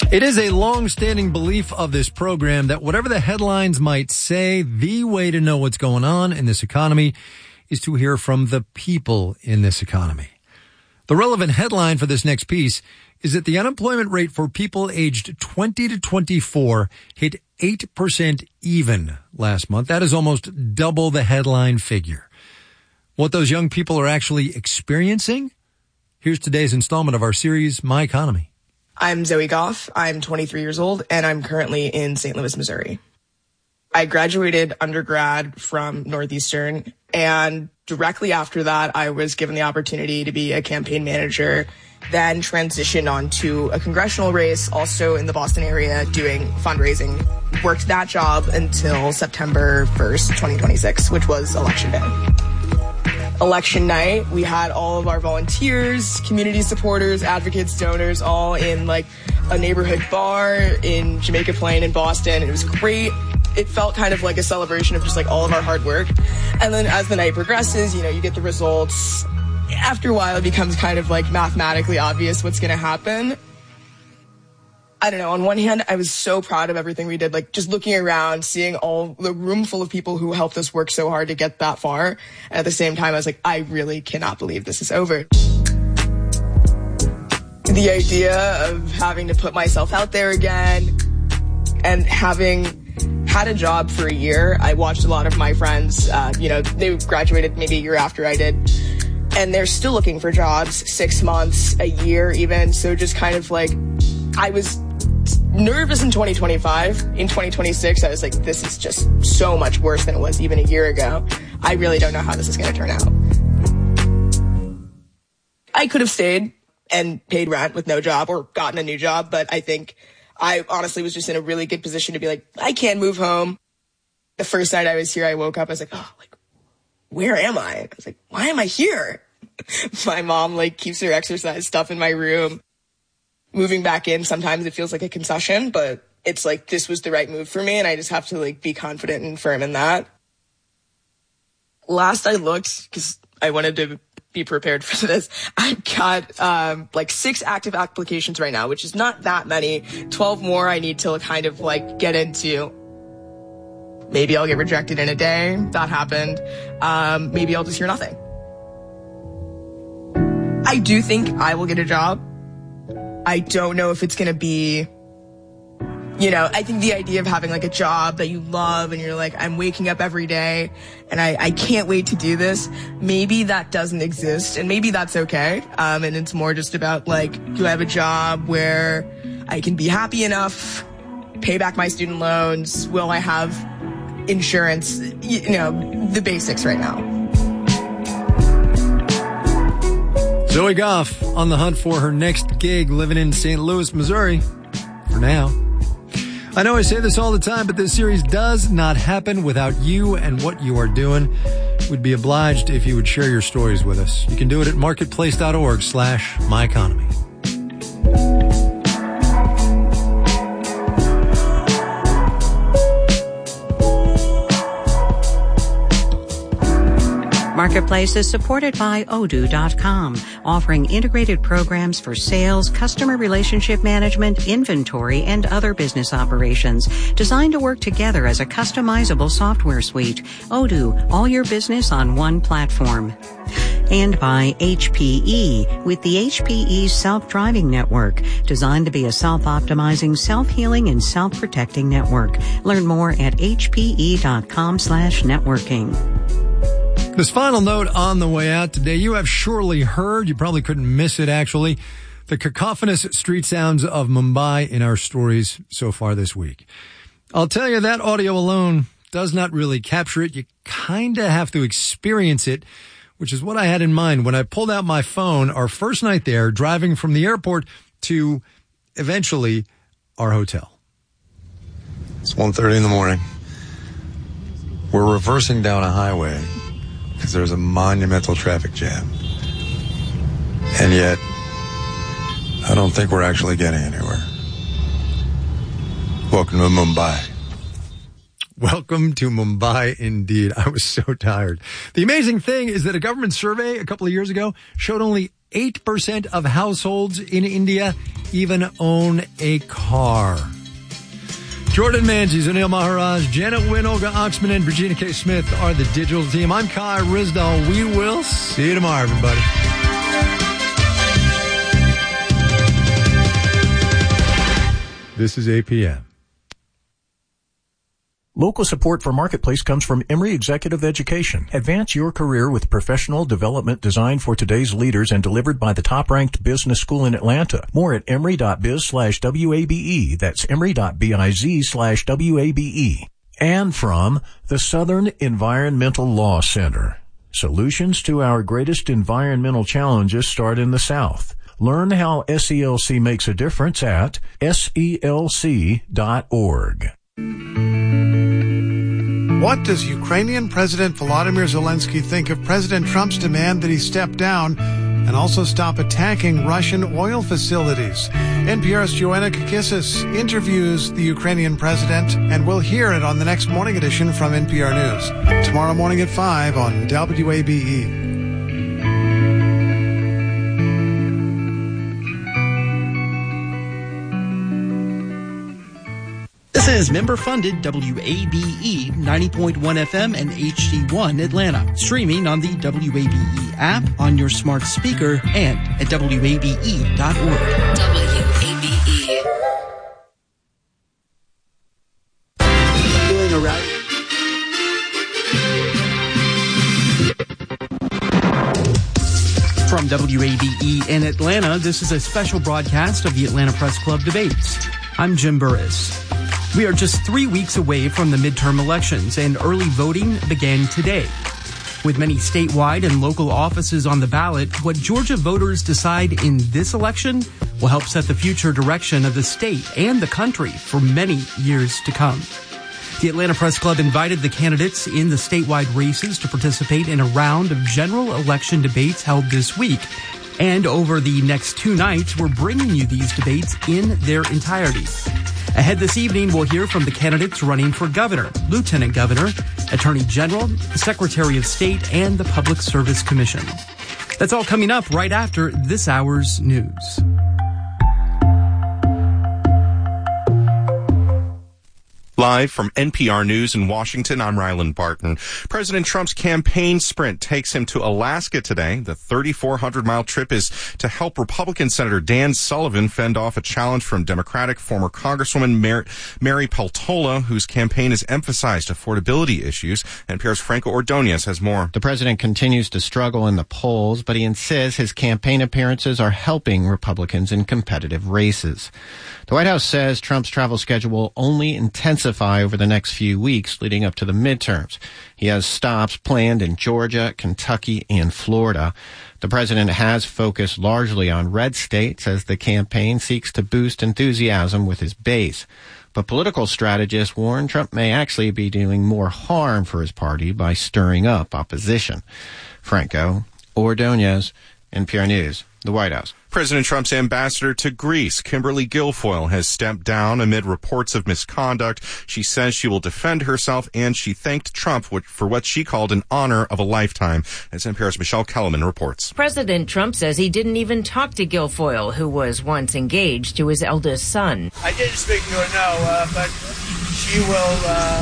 It is a long-standing belief of this program that whatever the headlines might say, the way to know what's going on in this economy is to hear from the people in this economy. The relevant headline for this next piece is that the unemployment rate for people aged 20 to 24 hit 8% even last month. That is almost double the headline figure. What those young people are actually experiencing? Here's today's installment of our series, My Economy. I'm Zoe Goff. I'm 23 years old, and I'm currently in St. Louis, Missouri. I graduated undergrad from Northeastern, and directly after that, I was given the opportunity to be a campaign manager, then transitioned onto a congressional race, also in the Boston area, doing fundraising. Worked that job until September 1st, 2026, which was Election Day. Election night, we had all of our volunteers, community supporters, advocates, donors, all in like a neighborhood bar in Jamaica Plain in Boston. It was great. It felt kind of like a celebration of just like all of our hard work. And then as the night progresses, you know, you get the results. After a while, it becomes kind of like mathematically obvious what's going to happen. I don't know. On one hand, I was so proud of everything we did, like just looking around, seeing all the room full of people who helped us work so hard to get that far. And at the same time, I was like, I really cannot believe this is over. The idea of having to put myself out there again and having had a job for a year, I watched a lot of my friends, they graduated maybe a year after I did. And they're still looking for jobs, 6 months, a year even. So just kind of like, I was nervous in 2025. In 2026, I was like, this is just so much worse than it was even a year ago. I really don't know how this is going to turn out. I could have stayed and paid rent with no job or gotten a new job, but I think I honestly was just in a really good position to be like, I can move home. The first night I was here, I woke up, I was like, where am I? I was like, why am I here? My mom keeps her exercise stuff in my room. Moving back in, sometimes it feels like a concession, but it's like this was the right move for me, and I just have to be confident and firm in that. Last I looked, because I wanted to be prepared for this, I got 6 active applications right now, which is not that many. 12 more I need to kind of get into. Maybe I'll get rejected in a day. That happened. Maybe I'll just hear nothing. I do think I will get a job. I don't know if it's going to be, I think the idea of having a job that you love and you're like, I'm waking up every day and I can't wait to do this. Maybe that doesn't exist and maybe that's okay. And it's more just about do I have a job where I can be happy enough, pay back my student loans? Will I have insurance? The basics right now. Zoe Goff on the hunt for her next gig, living in St. Louis, Missouri, for now. I know I say this all the time, but this series does not happen without you and what you are doing. We'd be obliged if you would share your stories with us. You can do it at marketplace.org/myeconomy. Marketplace is supported by Odoo.com, offering integrated programs for sales, customer relationship management, inventory, and other business operations designed to work together as a customizable software suite. Odoo, all your business on one platform. And by HPE, with the HPE Self-Driving Network, designed to be a self-optimizing, self-healing, and self-protecting network. Learn more at hpe.com/networking. This final note on the way out today, you have surely heard, you probably couldn't miss it actually, the cacophonous street sounds of Mumbai in our stories so far this week. I'll tell you, that audio alone does not really capture it. You kind of have to experience it, which is what I had in mind when I pulled out my phone our first night there, driving from the airport to eventually our hotel. It's 1:30 in the morning. We're reversing down a highway because there's a monumental traffic jam. And yet, I don't think we're actually getting anywhere. Welcome to Mumbai. Welcome to Mumbai, indeed. I was so tired. The amazing thing is that a government survey a couple of years ago showed only 8% of households in India even own a car. Jordan Manzies, Anil Maharaj, Janet Wynn, Olga Oxman, and Virginia K. Smith are the digital team. I'm Kai Rizdal. We will see you tomorrow, everybody. This is APM. Local support for Marketplace comes from Emory Executive Education. Advance your career with professional development designed for today's leaders and delivered by the top-ranked business school in Atlanta. More at emory.biz/WABE. That's emory.biz/WABE. And from the Southern Environmental Law Center. Solutions to our greatest environmental challenges start in the South. Learn how SELC makes a difference at SELC.org. What does Ukrainian President Volodymyr Zelensky think of President Trump's demand that he step down and also stop attacking Russian oil facilities? NPR's Joanna Kakissis interviews the Ukrainian president, and we'll hear it on the next morning edition from NPR News. Tomorrow morning at 5 on WABE. This is member-funded WABE 90.1 FM and HD1 Atlanta. Streaming on the WABE app, on your smart speaker, and at WABE.org. WABE. Doing a rally. From WABE in Atlanta, this is a special broadcast of the Atlanta Press Club debates. I'm Jim Burris. We are just 3 weeks away from the midterm elections, and early voting began today. With many statewide and local offices on the ballot, what Georgia voters decide in this election will help set the future direction of the state and the country for many years to come. The Atlanta Press Club invited the candidates in the statewide races to participate in a round of general election debates held this week. And over the next 2 nights, we're bringing you these debates in their entirety. Ahead this evening, we'll hear from the candidates running for governor, lieutenant governor, attorney general, secretary of state, and the Public Service Commission. That's all coming up right after this hour's news. Live from NPR News in Washington, I'm Ryland Barton. President Trump's campaign sprint takes him to Alaska today. The 3,400-mile trip is to help Republican Senator Dan Sullivan fend off a challenge from Democratic former Congresswoman Mary Peltola, whose campaign has emphasized affordability issues. NPR's Franco Ordonez has more. The president continues to struggle in the polls, but he insists his campaign appearances are helping Republicans in competitive races. The White House says Trump's travel schedule will only intensify over the next few weeks leading up to the midterms. He has stops planned in Georgia, Kentucky, and Florida. The president has focused largely on red states as the campaign seeks to boost enthusiasm with his base. But political strategists warn Trump may actually be doing more harm for his party by stirring up opposition. Franco Ordonez, NPR News, the White House. President Trump's ambassador to Greece, Kimberly Guilfoyle, has stepped down amid reports of misconduct. She says she will defend herself, and she thanked Trump for what she called an honor of a lifetime. As NPR's Michelle Kellerman reports. President Trump says he didn't even talk to Guilfoyle, who was once engaged to his eldest son. I didn't speak to her, no, but she will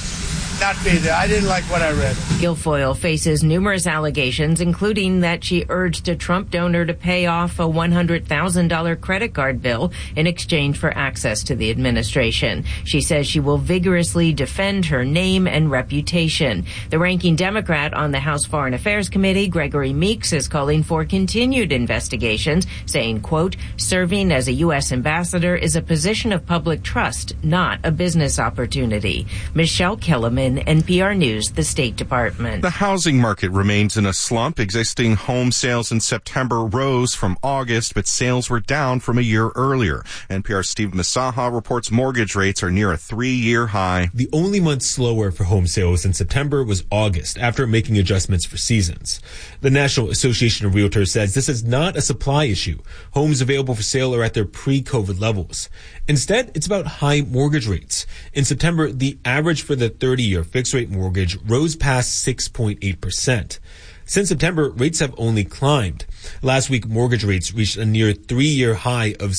not be there. I didn't like what I read. Guilfoyle faces numerous allegations, including that she urged a Trump donor to pay off a $100,000 credit card bill in exchange for access to the administration. She says she will vigorously defend her name and reputation. The ranking Democrat on the House Foreign Affairs Committee, Gregory Meeks, is calling for continued investigations, saying, quote, serving as a U.S. ambassador is a position of public trust, not a business opportunity. Michelle Kellerman, NPR News, the State Department. The housing market remains in a slump. Existing home sales in September rose from August, but sales were down from a year earlier. NPR's Steve Masaha reports mortgage rates are near a 3-year high. The only month slower for home sales in September was August, after making adjustments for seasons. The National Association of Realtors says this is not a supply issue. Homes available for sale are at their pre-COVID levels. Instead, it's about high mortgage rates. In September, the average for the 30-year fixed-rate mortgage rose past 6.8%. Since September, rates have only climbed. Last week, mortgage rates reached a near 3-year high of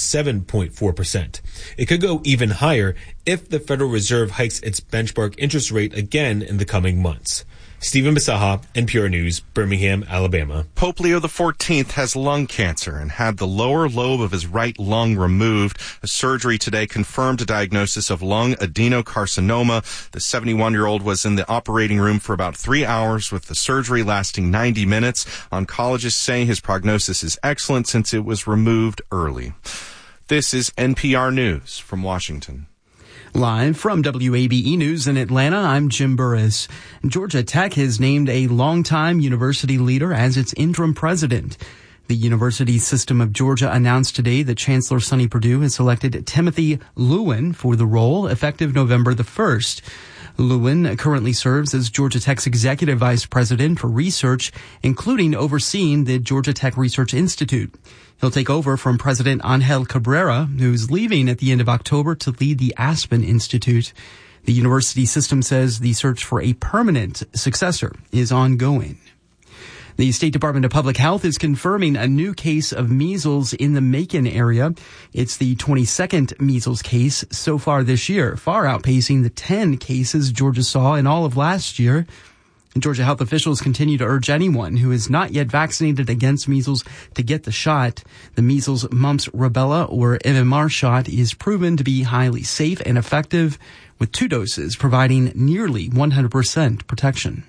7.4%. It could go even higher if the Federal Reserve hikes its benchmark interest rate again in the coming months. Stephen Bisaha, NPR News, Birmingham, Alabama. Pope Leo XIV has lung cancer and had the lower lobe of his right lung removed. A surgery today confirmed a diagnosis of lung adenocarcinoma. The 71-year-old was in the operating room for about 3 hours, with the surgery lasting 90 minutes. Oncologists say his prognosis is excellent since it was removed early. This is NPR News from Washington. Live from WABE News in Atlanta, I'm Jim Burris. Georgia Tech has named a longtime university leader as its interim president. The University System of Georgia announced today that Chancellor Sonny Perdue has selected Timothy Lewin for the role effective November the 1st. Lewin currently serves as Georgia Tech's executive vice president for research, including overseeing the Georgia Tech Research Institute. He'll take over from President Angel Cabrera, who's leaving at the end of October to lead the Aspen Institute. The university system says the search for a permanent successor is ongoing. The State Department of Public Health is confirming a new case of measles in the Macon area. It's the 22nd measles case so far this year, far outpacing the 10 cases Georgia saw in all of last year. Georgia health officials continue to urge anyone who is not yet vaccinated against measles to get the shot. The measles, mumps, rubella, or MMR shot is proven to be highly safe and effective, with 2 doses providing nearly 100% protection.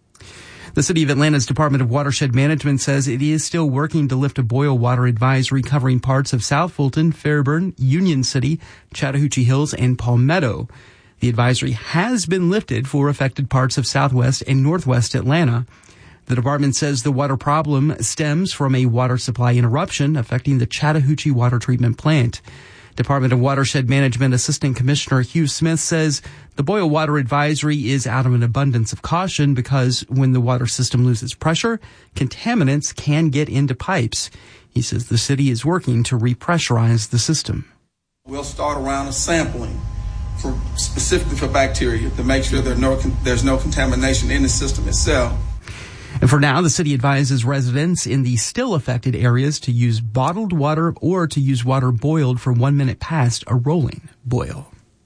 The City of Atlanta's Department of Watershed Management says it is still working to lift a boil water advisory covering parts of South Fulton, Fairburn, Union City, Chattahoochee Hills, and Palmetto. The advisory has been lifted for affected parts of southwest and northwest Atlanta. The department says the water problem stems from a water supply interruption affecting the Chattahoochee Water Treatment Plant. Department of Watershed Management Assistant Commissioner Hugh Smith says the boil water advisory is out of an abundance of caution because when the water system loses pressure, contaminants can get into pipes. He says the city is working to repressurize the system. We'll start around a sampling specifically for bacteria to make sure there's no contamination in the system itself. And for now, the city advises residents in the still affected areas to use bottled water or to use water boiled for 1 minute past a rolling boil.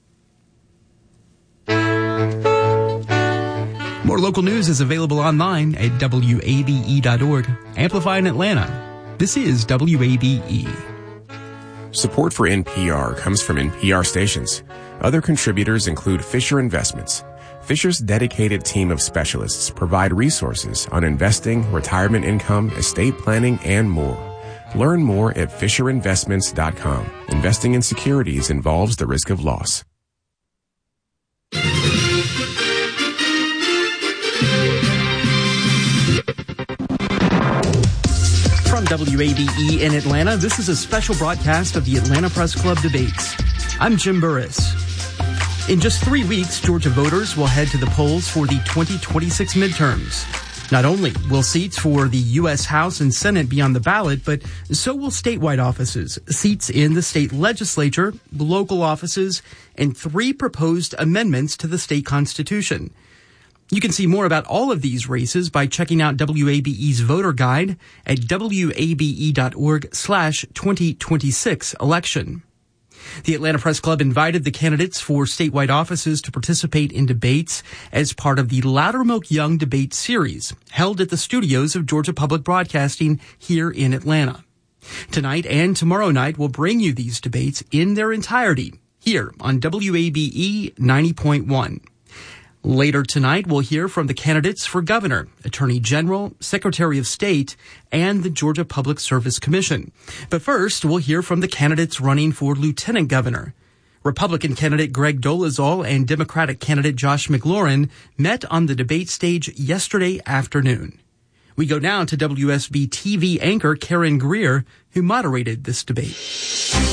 More local news is available online at WABE.org. Amplifying Atlanta. This is WABE. Support for NPR comes from NPR stations. Other contributors include Fisher Investments. Fisher's dedicated team of specialists provide resources on investing, retirement income, estate planning, and more. Learn more at FisherInvestments.com. Investing in securities involves the risk of loss. From WABE in Atlanta, this is a special broadcast of the Atlanta Press Club debates. I'm Jim Burris. In just 3 weeks, Georgia voters will head to the polls for the 2026 midterms. Not only will seats for the U.S. House and Senate be on the ballot, but so will statewide offices, seats in the state legislature, local offices, and 3 proposed amendments to the state constitution. You can see more about all of these races by checking out WABE's voter guide at wabe.org/2026 election. The Atlanta Press Club invited the candidates for statewide offices to participate in debates as part of the Loudermilk Young Debate Series held at the studios of Georgia Public Broadcasting here in Atlanta. Tonight and tomorrow night we'll bring you these debates in their entirety here on WABE 90.1. Later tonight, we'll hear from the candidates for governor, attorney general, secretary of state, and the Georgia Public Service Commission. But first, we'll hear from the candidates running for lieutenant governor. Republican candidate Greg Dolezal and Democratic candidate Josh McLaurin met on the debate stage yesterday afternoon. We go now to WSB TV anchor Karen Greer, who moderated this debate.